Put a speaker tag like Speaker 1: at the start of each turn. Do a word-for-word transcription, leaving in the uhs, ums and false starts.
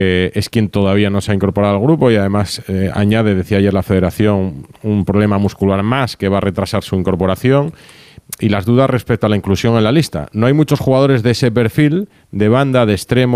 Speaker 1: eh, es quien todavía no se ha incorporado al grupo y además eh, añade, decía ayer la Federación, un problema muscular más que va a retrasar su incorporación. Y las dudas respecto a la inclusión en la lista. No hay muchos jugadores de ese perfil, de banda, de extremo,